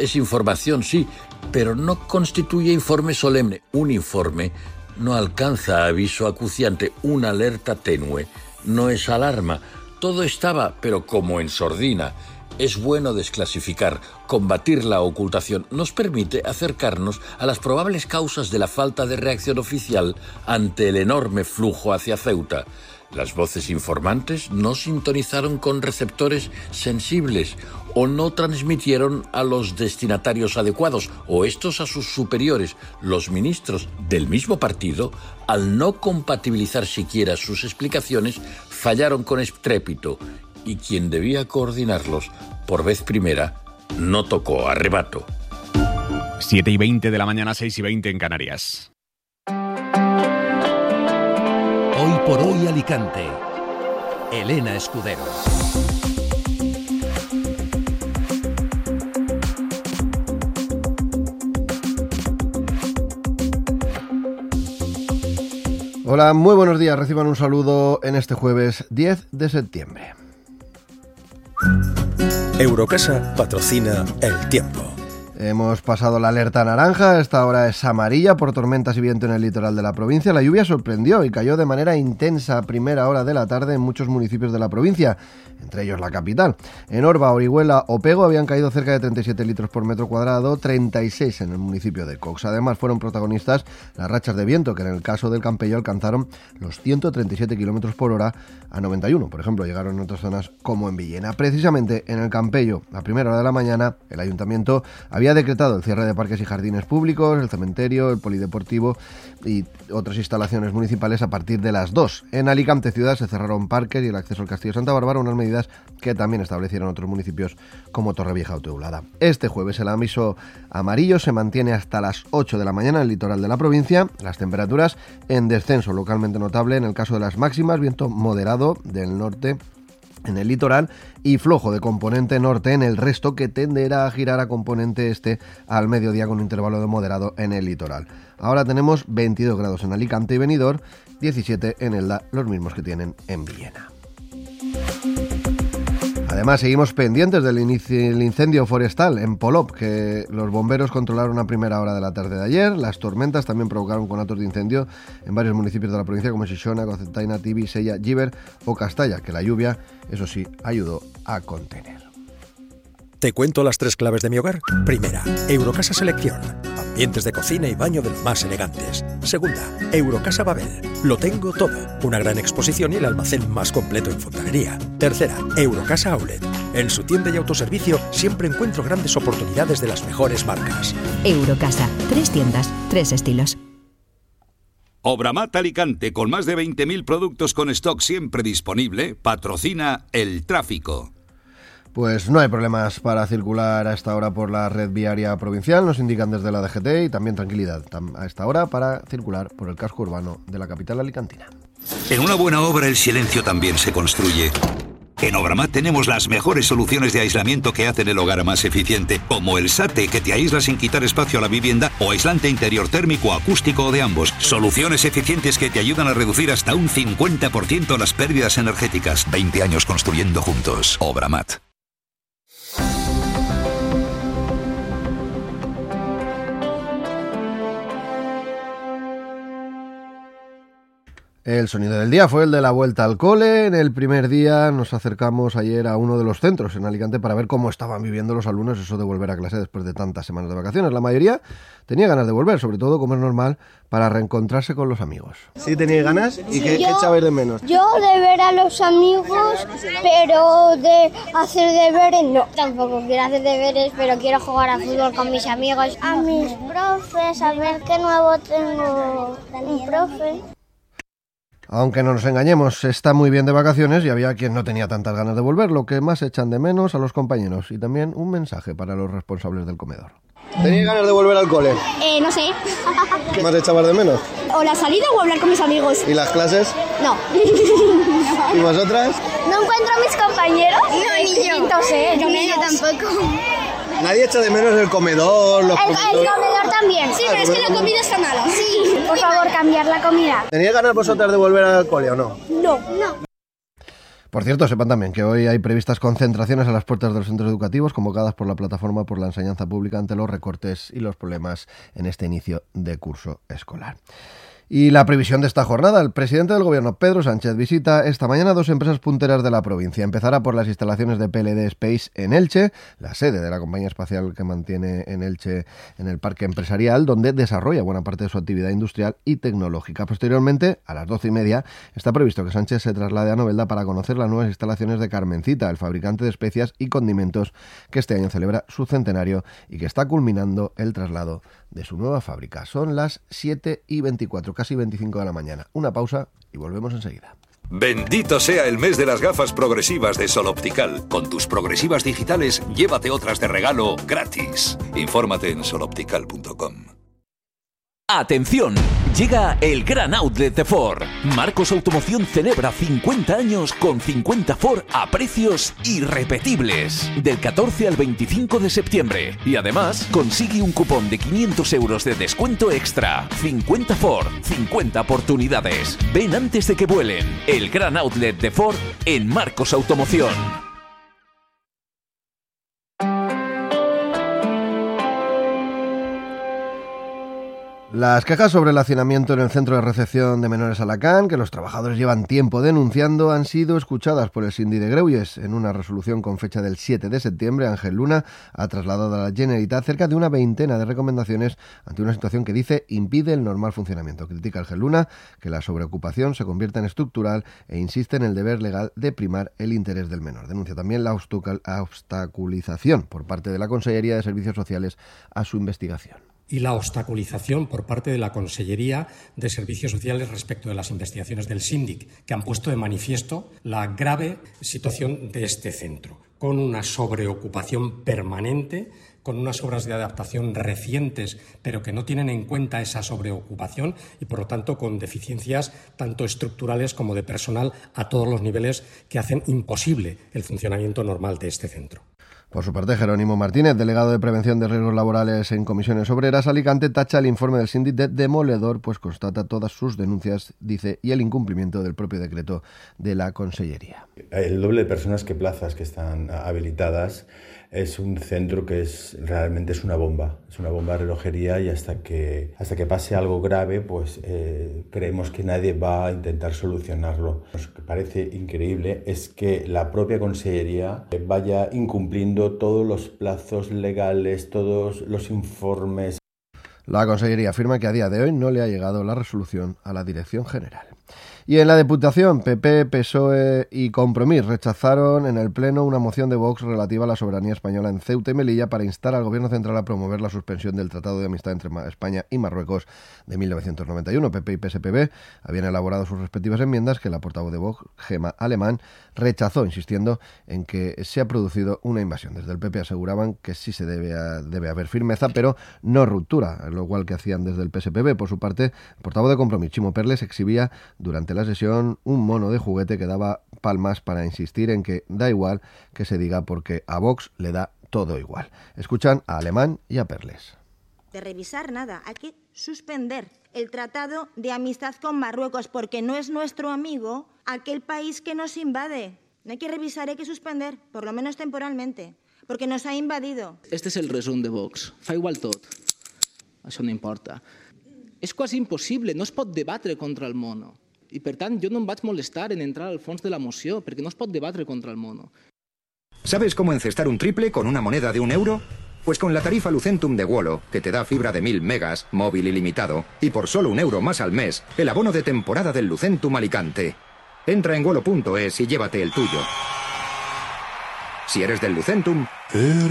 es información, sí, pero no constituye informe solemne. Un informe no alcanza aviso acuciante, una alerta tenue no es alarma. Todo estaba, pero como en sordina. Es bueno desclasificar, combatir la ocultación. Nos permite acercarnos a las probables causas de la falta de reacción oficial ante el enorme flujo hacia Ceuta. Las voces informantes no sintonizaron con receptores sensibles o no transmitieron a los destinatarios adecuados o estos a sus superiores. Los ministros del mismo partido, al no compatibilizar siquiera sus explicaciones, fallaron con estrépito y quien debía coordinarlos por vez primera no tocó a rebato. 7:20 de la mañana, 6:20 en Canarias. Hoy por hoy Alicante. Elena Escudero. Hola, muy buenos días. Reciban un saludo en este jueves 10 de septiembre. Eurocasa patrocina El Tiempo. Hemos pasado la alerta naranja, esta hora es amarilla por tormentas y viento en el litoral de la provincia. La lluvia sorprendió y cayó de manera intensa a primera hora de la tarde en muchos municipios de la provincia, entre ellos la capital. En Orba, Orihuela o Pego habían caído cerca de 37 litros por metro cuadrado, 36 en el municipio de Cox. Además fueron protagonistas las rachas de viento, que en el caso del Campello alcanzaron los 137 kilómetros por hora a 91. Por ejemplo, llegaron en otras zonas como en Villena. Precisamente en el Campello, a primera hora de la mañana, el ayuntamiento había decretado el cierre de parques y jardines públicos, el cementerio, el polideportivo y otras instalaciones municipales a partir de las 2. En Alicante ciudad se cerraron parques y el acceso al Castillo de Santa Bárbara, unas medidas que también establecieron otros municipios como Torrevieja o Teulada. Este jueves el aviso amarillo se mantiene hasta las 8 de la mañana en el litoral de la provincia. Las temperaturas en descenso localmente notable en el caso de las máximas, viento moderado del norte en el litoral y flojo de componente norte en el resto, que tenderá a girar a componente este al mediodía con un intervalo de moderado en el litoral. Ahora tenemos 22 grados en Alicante y Benidorm, 17 en Elda, los mismos que tienen en Villena. Además, seguimos pendientes del incendio forestal en Polop, que los bomberos controlaron a primera hora de la tarde de ayer. Las tormentas también provocaron conatos de incendio en varios municipios de la provincia, como Xixona, Cocentaina, Tibi, Sella, Llíber o Castalla, que la lluvia, eso sí, ayudó a contener. ¿Te cuento las 3 claves de mi hogar? Primera, Eurocasa Selección. Ambientes de cocina y baño de lo más elegantes. Segunda, Eurocasa Babel. Lo tengo todo. Una gran exposición y el almacén más completo en fontanería. Tercera, Eurocasa Outlet. En su tienda y autoservicio siempre encuentro grandes oportunidades de las mejores marcas. Eurocasa. 3 tiendas, 3 estilos. Obramat Alicante, con más de 20.000 productos con stock siempre disponible, patrocina El Tráfico. Pues no hay problemas para circular a esta hora por la red viaria provincial, nos indican desde la DGT, y también tranquilidad a esta hora para circular por el casco urbano de la capital alicantina. En una buena obra el silencio también se construye. En Obramat tenemos las mejores soluciones de aislamiento que hacen el hogar más eficiente, como el SATE, que te aísla sin quitar espacio a la vivienda, o aislante interior térmico, acústico o de ambos. Soluciones eficientes que te ayudan a reducir hasta un 50% las pérdidas energéticas. 20 años construyendo juntos. Obramat. El sonido del día fue el de la vuelta al cole. En el primer día nos acercamos ayer a uno de los centros en Alicante para ver cómo estaban viviendo los alumnos eso de volver a clase después de tantas semanas de vacaciones. La mayoría tenía ganas de volver, sobre todo como es normal, para reencontrarse con los amigos. ¿Sí teníais ganas? ¿Y qué echabais de menos? Yo de ver a los amigos, pero de hacer deberes no. Tampoco quiero hacer deberes, pero quiero jugar a fútbol con mis amigos. A mis profes, a ver qué nuevo tengo un profe. Aunque no nos engañemos, está muy bien de vacaciones y había quien no tenía tantas ganas de volver. Lo que más echan de menos a los compañeros. Y también un mensaje para los responsables del comedor. ¿Tenías ganas de volver al cole? No sé. ¿Qué más echabas de menos? O la salida o hablar con mis amigos. ¿Y las clases? No. ¿Y vosotras? ¿No encuentro a mis compañeros? No, ni yo. Entonces, yo tampoco. ¿Nadie echa de menos el comedor? El comedor también. Sí, pero es que la comida está mala. Sí, por favor, cambiar la comida. ¿Teníais ganas vosotras de volver al cole o no? No. Por cierto, sepan también que hoy hay previstas concentraciones a las puertas de los centros educativos convocadas por la Plataforma por la Enseñanza Pública ante los recortes y los problemas en este inicio de curso escolar. Y la previsión de esta jornada: el presidente del Gobierno, Pedro Sánchez, visita esta mañana 2 empresas punteras de la provincia. Empezará por las instalaciones de PLD Space en Elche, la sede de la compañía espacial que mantiene en Elche en el parque empresarial, donde desarrolla buena parte de su actividad industrial y tecnológica. Posteriormente, a las 12:30, está previsto que Sánchez se traslade a Novelda para conocer las nuevas instalaciones de Carmencita, el fabricante de especias y condimentos que este año celebra su centenario y que está culminando el traslado de su nueva fábrica. Son las 7:24, casi 25 de la mañana. Una pausa y volvemos enseguida. Bendito sea el mes de las gafas progresivas de Sol Optical. Con tus progresivas digitales, llévate otras de regalo gratis. Infórmate en soloptical.com. ¡Atención! Llega el gran outlet de Ford. Marcos Automoción celebra 50 años con 50 Ford a precios irrepetibles. Del 14 al 25 de septiembre. Y además, consigue un cupón de 500 euros de descuento extra. 50 Ford, 50 oportunidades. Ven antes de que vuelen. El gran outlet de Ford en Marcos Automoción. Las quejas sobre el hacinamiento en el centro de recepción de menores Alacant, que los trabajadores llevan tiempo denunciando, han sido escuchadas por el Síndic de Greuges. En una resolución con fecha del 7 de septiembre, Ángel Luna ha trasladado a la Generalitat cerca de una veintena de recomendaciones ante una situación que dice impide el normal funcionamiento. Critica Ángel Luna que la sobreocupación se convierta en estructural e insiste en el deber legal de primar el interés del menor. Denuncia también la obstaculización por parte de la Consellería de Servicios Sociales a su investigación. Y la obstaculización por parte de la Consellería de Servicios Sociales respecto de las investigaciones del Síndic, que han puesto de manifiesto la grave situación de este centro, con una sobreocupación permanente, con unas obras de adaptación recientes, pero que no tienen en cuenta esa sobreocupación y, por lo tanto, con deficiencias tanto estructurales como de personal a todos los niveles que hacen imposible el funcionamiento normal de este centro. Por su parte, Jerónimo Martínez, delegado de Prevención de Riesgos Laborales en Comisiones Obreras Alicante, tacha el informe del Síndic de demoledor, pues constata todas sus denuncias, dice, y el incumplimiento del propio decreto de la Consellería. El doble de personas que plazas que están habilitadas. Es un centro que realmente es una bomba de relojería, y hasta que pase algo grave, pues creemos que nadie va a intentar solucionarlo. Lo que parece increíble es que la propia Consellería vaya incumpliendo todos los plazos legales, todos los informes. La Consellería afirma que a día de hoy no le ha llegado la resolución a la Dirección General. Y en la Diputación, PP, PSOE y Compromís rechazaron en el Pleno una moción de Vox relativa a la soberanía española en Ceuta y Melilla para instar al Gobierno central a promover la suspensión del Tratado de Amistad entre España y Marruecos de 1991. PP y PSPB habían elaborado sus respectivas enmiendas que la portavoz de Vox, Gemma Alemán, rechazó, insistiendo en que se ha producido una invasión. Desde el PP aseguraban que sí se debe haber firmeza, pero no ruptura, lo igual que hacían desde el PSPB. Por su parte, el portavoz de Compromís, Chimo Perles, exhibía durante la sesión un mono de juguete que daba palmas para insistir en que da igual que se diga porque a Vox le da todo igual. Escuchan a Alemán y a Perles. De revisar nada, hay que suspender el Tratado de Amistad con Marruecos porque no es nuestro amigo aquel país que nos invade. No hay que revisar, hay que suspender, por lo menos temporalmente, porque nos ha invadido. Este és el resum de Vox. Fa igual tot. Això no importa. És quasi impossible, no es pot debatre contra el mono. I, per tant, jo no em vaig molestar en entrar al fons de la moció, perquè no es pot debatre contra el mono. ¿Sabes cómo encestar un triple con una moneda de €1? Pues con la tarifa Lucentum de Wolo, que te da fibra de 1000 megas, móvil ilimitado, y por solo €1 más al mes, el abono de temporada del Lucentum Alicante. Entra en wolo.es y llévate el tuyo. Si eres del Lucentum...